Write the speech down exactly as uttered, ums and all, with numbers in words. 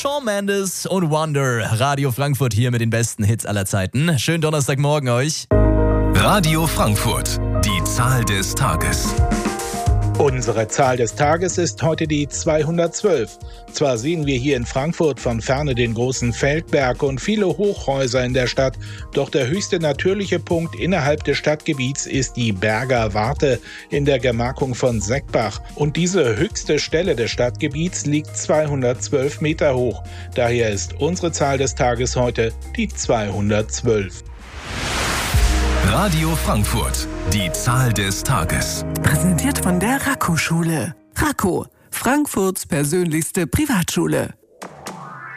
Shawn Mendes und Wonder. Radio Frankfurt hier mit den besten Hits aller Zeiten. Schönen Donnerstagmorgen euch. Radio Frankfurt, die Zahl des Tages. Unsere Zahl des Tages ist heute die zweihundertzwölf. Zwar sehen wir hier in Frankfurt von ferne den großen Feldberg und viele Hochhäuser in der Stadt, doch der höchste natürliche Punkt innerhalb des Stadtgebiets ist die Berger Warte in der Gemarkung von Seckbach. Und diese höchste Stelle des Stadtgebiets liegt zweihundertzwölf Meter hoch. Daher ist unsere Zahl des Tages heute die zweihundertzwölf. Radio Frankfurt, die Zahl des Tages. Präsentiert von der Raco-Schule. Raco, Frankfurts persönlichste Privatschule.